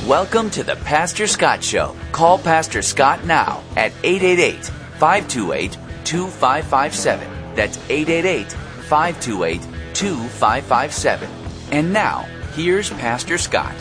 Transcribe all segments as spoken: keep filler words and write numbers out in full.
Welcome to the Pastor Scott Show. Call Pastor Scott now at eight eight eight, five two eight, two five five seven. That's eight eight eight, five two eight, two five five seven. And now, here's Pastor Scott.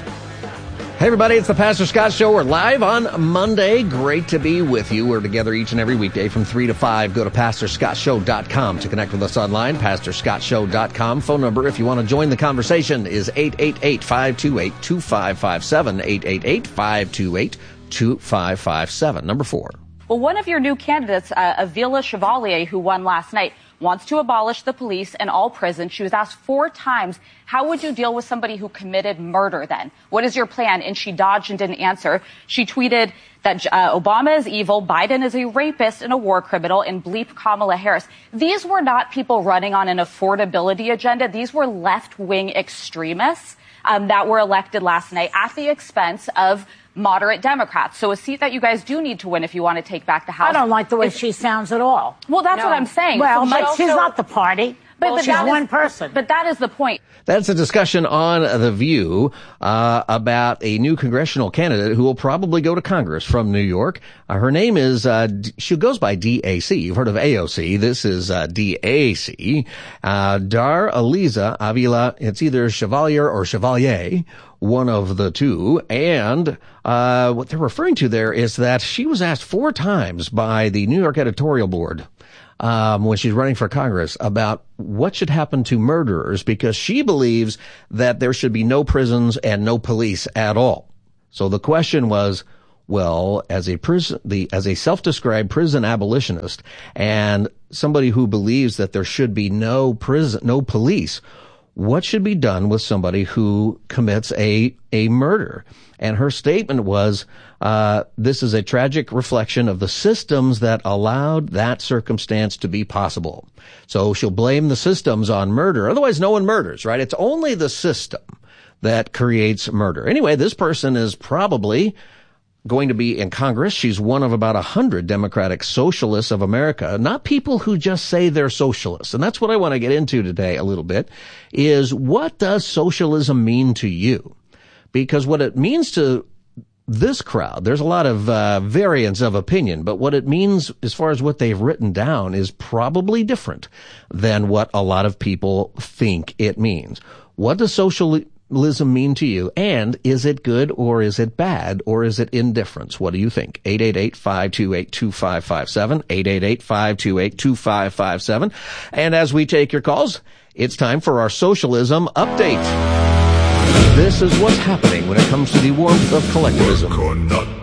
Hey everybody, it's the Pastor Scott Show. We're live on Monday. Great to be with you. We're together each and every weekday from three to five. Go to pastor scott show dot com to connect with us online, pastor scott show dot com. Phone number, if you want to join the conversation, is eight eight eight, five two eight, two five five seven, eight eight eight, five two eight, two five five seven. Number four. Well, one of your new candidates, uh, Avila Chevalier, who won last night, wants to abolish the police and all prisons. She was asked four times, how would you deal with somebody who committed murder then? What is your plan? And she dodged and didn't answer. She tweeted that uh, Obama is evil, Biden is a rapist and a war criminal, and bleep Kamala Harris. These were not people running on an affordability agenda. These were left-wing extremists um, that were elected last night at the expense of moderate Democrats. So a seat that you guys do need to win if you want to take back the House. I don't like the way she sounds at all. Well, that's no. what I'm saying. Well, so but she'll, she's she'll, not the party. But, well, but she's one is, person. But that is the point. That's a discussion on The View uh, about a new congressional candidate who will probably go to Congress from New York. Uh, her name is, uh, she goes by D A C. You've heard of A O C. This is uh, D A C. Uh, Dar Aliza Avila. It's either Chevalier or Chevalier, one of the two. And uh what they're referring to there is that she was asked four times by the New York editorial board um when she's running for Congress about what should happen to murderers, because she believes that there should be no prisons and no police at all. So the question was, well, as a prison, the as a self-described prison abolitionist and somebody who believes that there should be no prison, no police, what should be done with somebody who commits a, a murder? And her statement was, uh, this is a tragic reflection of the systems that allowed that circumstance to be possible. So she'll blame the systems on murder. Otherwise, no one murders, right? It's only the system that creates murder. Anyway, this person is probably going to be in Congress. She's one of about a hundred Democratic Socialists of America, not people who just say they're socialists. And that's what I want to get into today a little bit, is what does socialism mean to you? Because what it means to this crowd, there's a lot of uh, variance of opinion, but what it means as far as what they've written down is probably different than what a lot of people think it means. What does socialism mean to you? And is it good or is it bad or is it indifference? What do you think? eight eight eight, five two eight, two five five seven, eight eight eight, five two eight, two five five seven. And as we take your calls, it's time for our socialism update. This is what's happening when it comes to the warmth of collectivism. Coconut.